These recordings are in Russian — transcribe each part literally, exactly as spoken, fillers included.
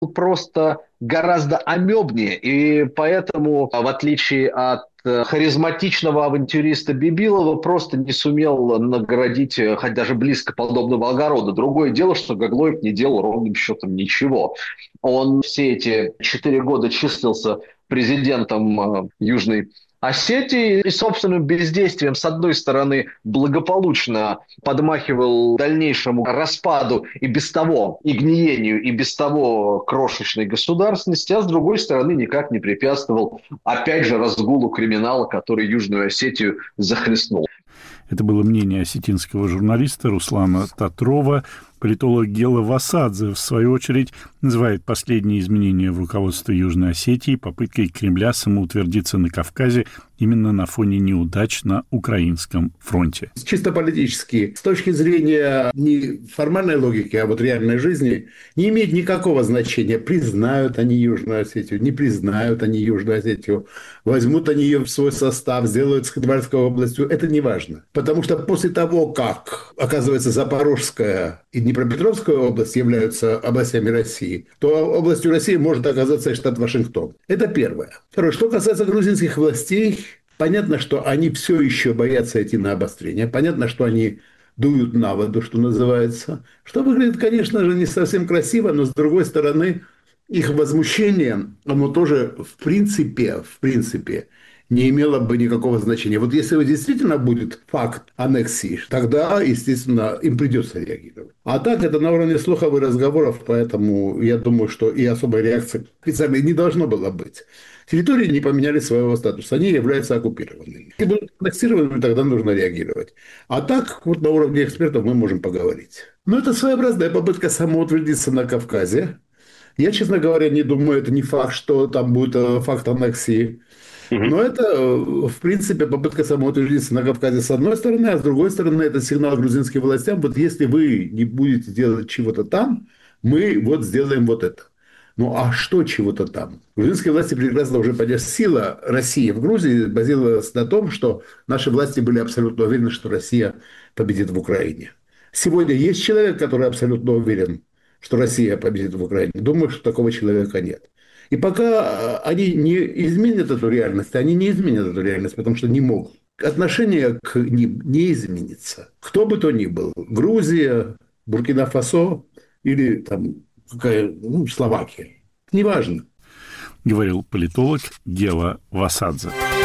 просто гораздо амебнее, и поэтому, в отличие от э, харизматичного авантюриста Бибилова, просто не сумел наградить э, хоть даже близко подобного огорода. Другое дело, что Гаглоев не делал ровным счетом ничего. Он все эти четыре года числился президентом э, Южной Осетии и собственным бездействием, с одной стороны, благополучно подмахивал дальнейшему распаду и без того, и гниению, и без того крошечной государственности, а с другой стороны, никак не препятствовал, опять же, разгулу криминала, который Южную Осетию захлестнул. Это было мнение осетинского журналиста Руслана Татрова. Политолог Гела Васадзе, в свою очередь, называет последние изменения в руководстве Южной Осетии попыткой Кремля самоутвердиться на Кавказе именно на фоне неудач на украинском фронте. Чисто политически, с точки зрения не формальной логики, а вот реальной жизни, не имеет никакого значения, признают они Южную Осетию, не признают они Южную Осетию, возьмут они ее в свой состав, сделают Скрывальской областью, это не важно. Потому что после того, как, оказывается, Запорожская и Днепропетровская область являются областями России, то областью России может оказаться и штат Вашингтон. Это первое. Второе. Что касается грузинских властей, понятно, что они все еще боятся идти на обострение. Понятно, что они дуют на воду, что называется. Что выглядит, конечно же, не совсем красиво, но, с другой стороны, их возмущение, оно тоже в принципе, в принципе, не имело бы никакого значения. Вот если действительно будет факт аннексии, тогда, естественно, им придется реагировать. А так, это на уровне слухов и разговоров, поэтому я думаю, что и особой реакции официальной не должно было быть. Территории не поменяли своего статуса, они являются оккупированными. Если будут аннексированными, тогда нужно реагировать. А так, вот на уровне экспертов мы можем поговорить. Но это своеобразная попытка самоутвердиться на Кавказе. Я, честно говоря, не думаю, это не факт, что там будет факт аннексии. Но это, в принципе, попытка самоутвердиться на Кавказе с одной стороны, а с другой стороны, это сигнал грузинским властям, вот если вы не будете делать чего-то там, мы вот сделаем вот это. Ну а что чего-то там? Грузинские власти прекрасно уже поняли. Сила России в Грузии базировалась на том, что наши власти были абсолютно уверены, что Россия победит в Украине. Сегодня есть человек, который абсолютно уверен, что Россия победит в Украине. Думаю, что такого человека нет. И пока они не изменят эту реальность, они не изменят эту реальность, потому что не могут. Отношение к ним не изменится. Кто бы то ни был, Грузия, Буркина-Фасо или там какая, ну, Словакия, неважно. Говорил политолог Гела Васадзе.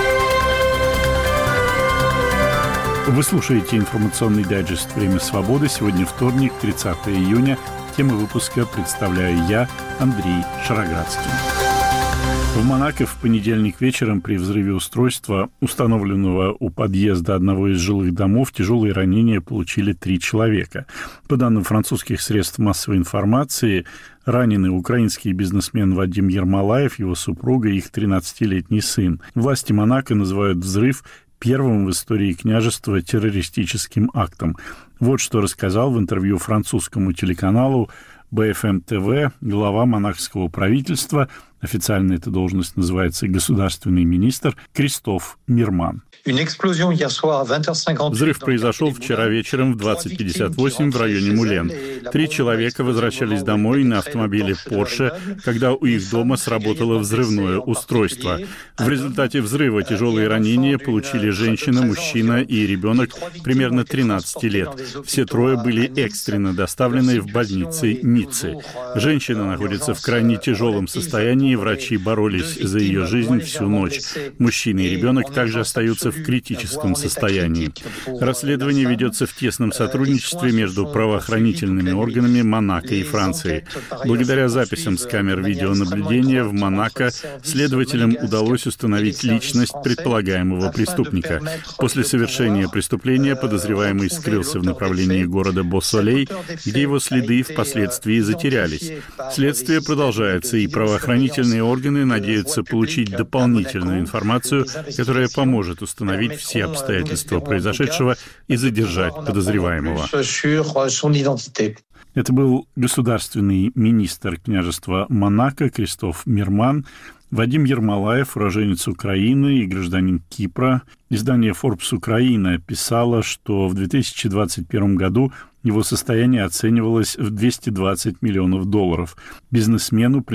Вы слушаете информационный дайджест «Время свободы». Сегодня вторник, тридцатое июня. Тему выпуска представляю я, Андрей Шароградский. В Монако в понедельник вечером при взрыве устройства, установленного у подъезда одного из жилых домов, тяжелые ранения получили три человека. По данным французских средств массовой информации, ранены украинский бизнесмен Вадим Ермолаев, его супруга и их тринадцатилетний сын. Власти Монако называют взрыв первым в истории княжества террористическим актом. Вот что рассказал в интервью французскому телеканалу бэ эф эм тэ вэ глава монакского правительства, официально эта должность называется государственный министр, Кристоф Мирман. Взрыв произошел вчера вечером в двадцать пятьдесят восемь в районе Мулен. Три человека возвращались домой на автомобиле Porsche, когда у их дома сработало взрывное устройство. В результате взрыва тяжелые ранения получили женщина, мужчина и ребенок примерно тринадцати лет. Все трое были экстренно доставлены в больницы Ниццы. Женщина находится в крайне тяжелом состоянии, врачи боролись за ее жизнь всю ночь. Мужчина и ребенок также остаются в критическом состоянии. Расследование ведется в тесном сотрудничестве между правоохранительными органами Монако и Франции. Благодаря записям с камер видеонаблюдения в Монако следователям удалось установить личность предполагаемого преступника. После совершения преступления подозреваемый скрылся в направлении города Бо-Солей, где его следы впоследствии затерялись. Следствие продолжается, и правоохранительные органы надеются получить дополнительную информацию, которая поможет установить все обстоятельства произошедшего и задержать подозреваемого. Это был государственный министр княжества Монако Кристоф Мирман. Вадим Ермолаев, уроженец Украины и гражданин Кипра. Издание Forbes Украина писало, что в две тысячи двадцать первом году Его состояние оценивалось в двести двадцать миллионов долларов. Бизнесмену